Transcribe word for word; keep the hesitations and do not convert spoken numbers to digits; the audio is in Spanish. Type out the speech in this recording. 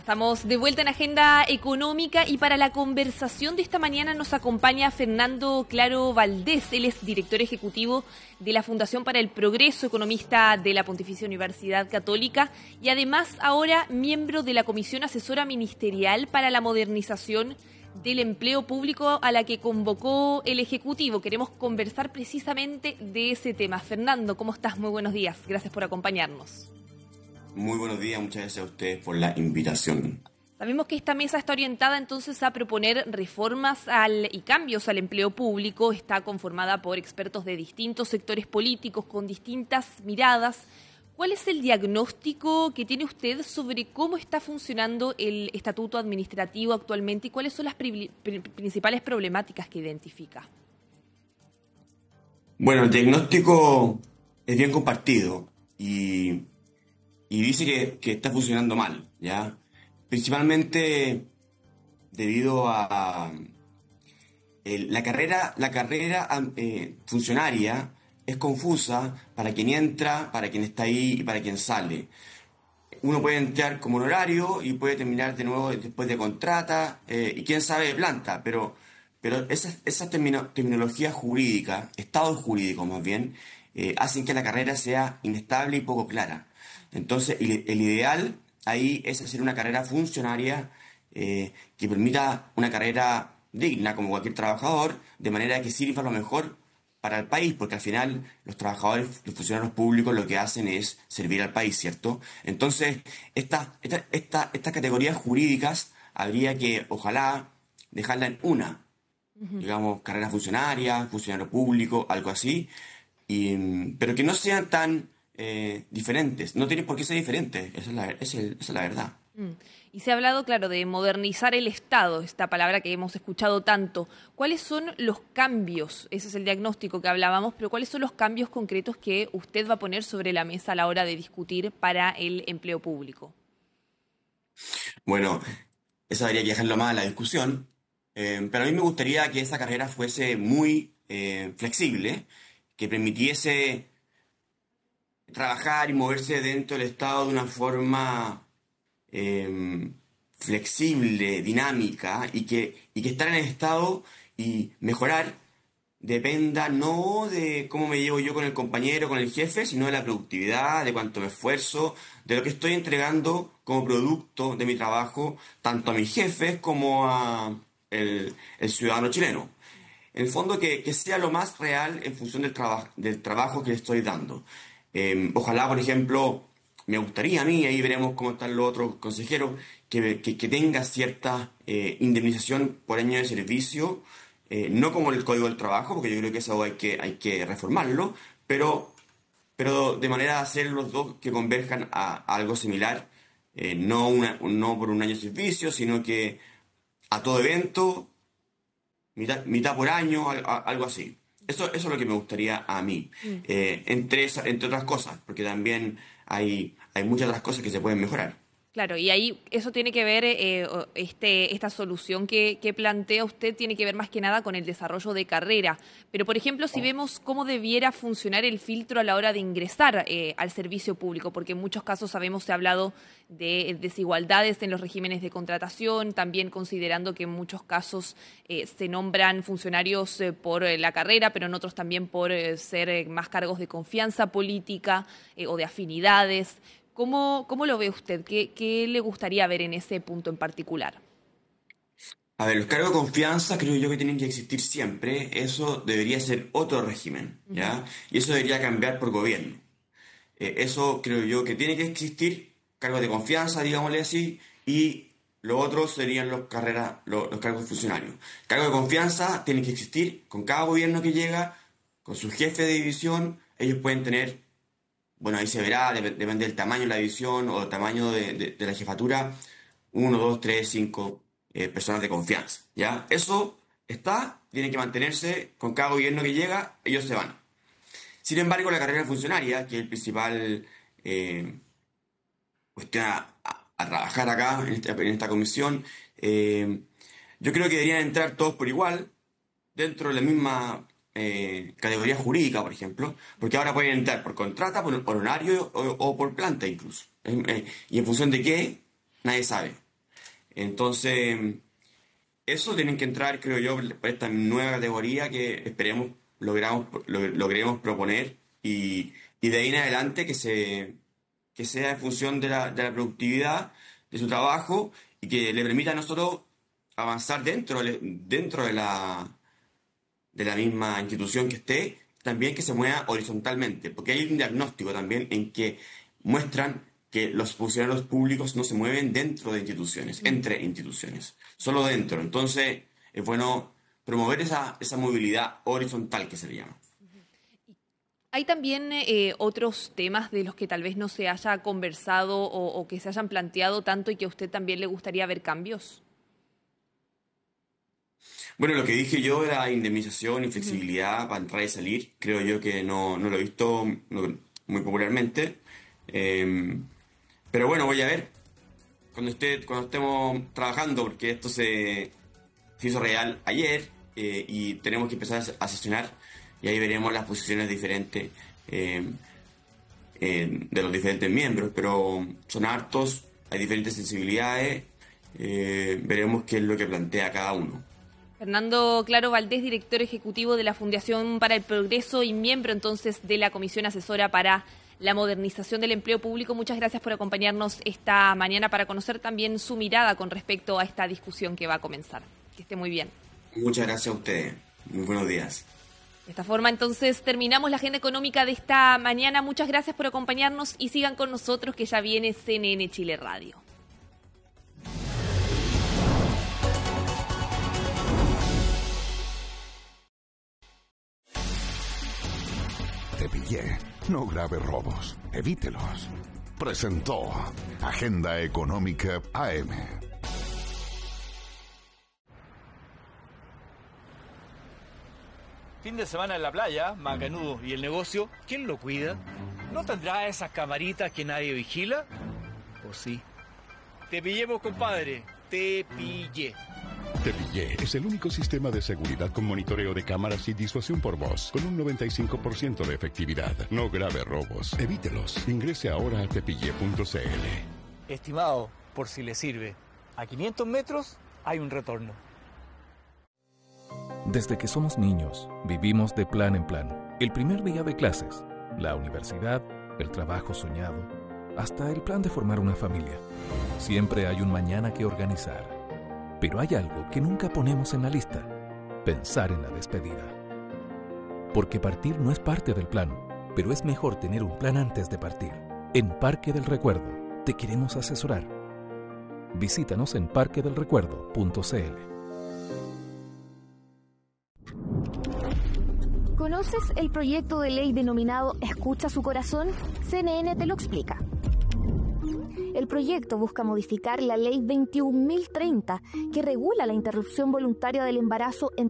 Estamos de vuelta en Agenda Económica y para la conversación de esta mañana nos acompaña Fernando Claro Valdés. Él es director ejecutivo de la Fundación para el Progreso, economista de la Pontificia Universidad Católica y además ahora miembro de la Comisión Asesora Ministerial para la Modernización del Empleo Público a la que convocó el Ejecutivo. Queremos conversar precisamente de ese tema. Fernando, ¿cómo estás? Muy buenos días. Gracias por acompañarnos. Muy buenos días, muchas gracias a ustedes por la invitación. Sabemos que esta mesa está orientada entonces a proponer reformas al, y cambios al empleo público. Está conformada por expertos de distintos sectores políticos con distintas miradas. ¿Cuál es el diagnóstico que tiene usted sobre cómo está funcionando el estatuto administrativo actualmente y cuáles son las pri- pri- principales problemáticas que identifica? Bueno, el diagnóstico es bien compartido y... Y dice que, que está funcionando mal, ¿ya? Principalmente debido a, a el, la carrera, la carrera eh, funcionaria es confusa para quien entra, para quien está ahí y para quien sale. Uno puede entrar como honorario y puede terminar de nuevo después de contrata eh, y quién sabe de planta, pero, pero esas, esas termino, terminologías jurídicas, estados jurídicos más bien, eh, hacen que la carrera sea inestable y poco clara. Entonces, el, el ideal ahí es hacer una carrera funcionaria eh, que permita una carrera digna como cualquier trabajador, de manera que sirva lo mejor para el país, porque al final los trabajadores, los funcionarios públicos lo que hacen es servir al país, ¿cierto? Entonces, estas esta, esta, estas categorías jurídicas habría que, ojalá, dejarla en una, uh-huh. digamos, carrera funcionaria, funcionario público, algo así, y, pero que no sean tan... Eh, diferentes, no tienen por qué ser diferentes, esa es la, esa es, esa es la verdad. Mm. Y se ha hablado, claro, de modernizar el Estado, esta palabra que hemos escuchado tanto. ¿Cuáles son los cambios? Ese es el diagnóstico que hablábamos, pero ¿cuáles son los cambios concretos que usted va a poner sobre la mesa a la hora de discutir para el empleo público? Bueno, eso habría que dejarlo más a la discusión, eh, pero a mí me gustaría que esa carrera fuese muy eh, flexible, que permitiese trabajar y moverse dentro del Estado de una forma eh, flexible, dinámica, y que, y que estar en el Estado y mejorar dependa no de cómo me llevo yo con el compañero, con el jefe, sino de la productividad, de cuánto me esfuerzo, de lo que estoy entregando como producto de mi trabajo, tanto a mis jefes como a el, el ciudadano chileno. En el fondo, que, que sea lo más real en función del, traba, del trabajo que le estoy dando. Eh, ojalá, por ejemplo, me gustaría a mí, ahí veremos cómo están los otros consejeros, que, que, que tenga cierta eh, indemnización por año de servicio, eh, no como el Código del Trabajo, porque yo creo que eso hay que, hay que reformarlo, pero, pero de manera de hacer los dos que converjan a, a algo similar, eh, no, una, no por un año de servicio, sino que a todo evento, mitad, mitad por año, algo así. Eso, eso es lo que me gustaría a mí, mm. eh, entre, esa, entre otras cosas, porque también hay, hay muchas otras cosas que se pueden mejorar. Claro, y ahí eso tiene que ver, eh, este, esta solución que, que plantea usted tiene que ver más que nada con el desarrollo de carrera. Pero, por ejemplo, si vemos cómo debiera funcionar el filtro a la hora de ingresar eh, al servicio público, porque en muchos casos sabemos se ha hablado de desigualdades en los regímenes de contratación, también considerando que en muchos casos eh, se nombran funcionarios eh, por eh, la carrera, pero en otros también por eh, ser eh, más cargos de confianza política eh, o de afinidades. ¿Cómo, ¿Cómo lo ve usted? ¿Qué, ¿Qué le gustaría ver en ese punto en particular? A ver, los cargos de confianza creo yo que tienen que existir siempre. Eso debería ser otro régimen, ¿ya? Uh-huh. Y eso debería cambiar por gobierno. Eh, eso creo yo que tiene que existir, cargos de confianza, digámosle así, y lo otro serían los, carreras, los, los cargos funcionarios. Cargos de confianza tienen que existir con cada gobierno que llega, con su jefe de división. Ellos pueden tener... Bueno, ahí se verá, depende del tamaño de la división o del tamaño de, de, de la jefatura, uno, dos, tres, cinco eh, personas de confianza, ¿ya? Eso está, tiene que mantenerse con cada gobierno que llega, ellos se van. Sin embargo, la carrera funcionaria, que es el principal eh, cuestión a, a, a trabajar acá, en esta, en esta comisión, eh, yo creo que deberían entrar todos por igual, dentro de la misma... Eh, categoría jurídica, por ejemplo, porque ahora pueden entrar por contrata, por honorario o, o por planta incluso. Eh, eh, y en función de qué, nadie sabe. Entonces, eso tienen que entrar, creo yo, por esta nueva categoría que esperemos logramos, lo- logremos proponer y, y de ahí en adelante que se que sea en función de la, de la productividad de su trabajo y que le permita a nosotros avanzar dentro, de- dentro de la, de la misma institución que esté, también que se mueva horizontalmente, porque hay un diagnóstico también en que muestran que los funcionarios públicos no se mueven dentro de instituciones, entre instituciones, solo dentro. Entonces, es bueno promover esa, esa movilidad horizontal que se le llama. ¿Hay también eh, otros temas de los que tal vez no se haya conversado o, o que se hayan planteado tanto y que a usted también le gustaría ver cambios? Bueno, lo que dije yo era indemnización y Ujú. flexibilidad para entrar y salir. Creo yo que no, no lo he visto no- muy popularmente. Eh, pero bueno, voy a ver cuando esté, cuando estemos trabajando, porque esto se, se hizo real ayer eh, y tenemos que empezar a a sesionar y ahí veremos las posiciones diferentes eh, eh, de los diferentes miembros, pero son hartos, hay diferentes sensibilidades, eh, veremos qué es lo que plantea cada uno. Fernando Claro Valdés, director ejecutivo de la Fundación para el Progreso y miembro entonces de la Comisión Asesora para la Modernización del Empleo Público. Muchas gracias por acompañarnos esta mañana para conocer también su mirada con respecto a esta discusión que va a comenzar. Que esté muy bien. Muchas gracias a ustedes. Muy buenos días. De esta forma, entonces, terminamos la agenda económica de esta mañana. Muchas gracias por acompañarnos y sigan con nosotros que ya viene C N N Chile Radio. Te pillé. No grave robos. Evítelos. Presentó Agenda Económica A M. Fin de semana en la playa, Macanudo, ¿y el negocio? ¿Quién lo cuida? ¿No tendrá esas camaritas que nadie vigila? ¿O sí? Te pillemos, compadre. Te pillé. Te Pillé es el único sistema de seguridad con monitoreo de cámaras y disuasión por voz, con un noventa y cinco por ciento de efectividad. No grave robos. Evítelos. Ingrese ahora a tepillé punto c l. Estimado, por si le sirve, a quinientos metros hay un retorno. Desde que somos niños, vivimos de plan en plan. El primer día de clases, la universidad, el trabajo soñado, hasta el plan de formar una familia. Siempre hay un mañana que organizar. Pero hay algo que nunca ponemos en la lista: pensar en la despedida. Porque partir no es parte del plan, pero es mejor tener un plan antes de partir. En Parque del Recuerdo te queremos asesorar. Visítanos en parque del recuerdo punto c l. ¿Conoces el proyecto de ley denominado Escucha su corazón? C N N te lo explica. El proyecto busca modificar la ley veintiún mil treinta, que regula la interrupción voluntaria del embarazo en